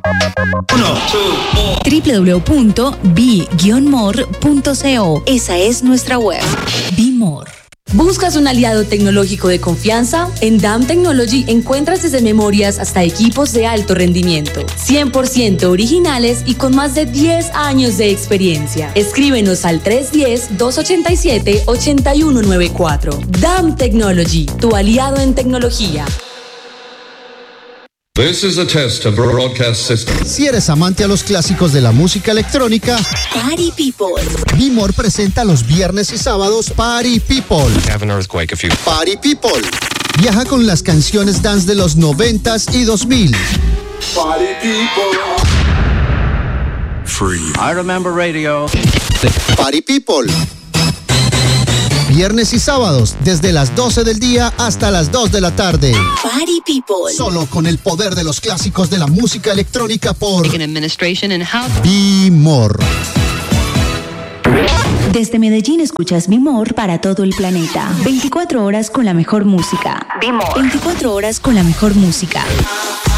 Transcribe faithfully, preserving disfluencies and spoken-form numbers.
Uno, doble u doble u doble u punto be guion more punto co. Esa es nuestra web. Be More. ¿Buscas un aliado tecnológico de confianza? En D A M Technology encuentras desde memorias hasta equipos de alto rendimiento, cien por ciento originales y con más de diez años de experiencia. Escríbenos al tres uno cero, dos ocho siete, ocho uno nueve cuatro. D A M Technology, tu aliado en tecnología. This is a test of broadcast system. Si eres amante a los clásicos de la música electrónica, Party People. Be More presenta los viernes y sábados Party People. Have an earthquake if you... Party People. Viaja con las canciones dance de los noventas y dos mil. Party People. Free. I remember radio. Party People. Viernes y sábados, desde las doce del día hasta las dos de la tarde. Party People. Solo con el poder de los clásicos de la música electrónica por Administration and House. Be More. Desde Medellín escuchas Be More para todo el planeta. veinticuatro horas con la mejor música. Be More. veinticuatro horas con la mejor música.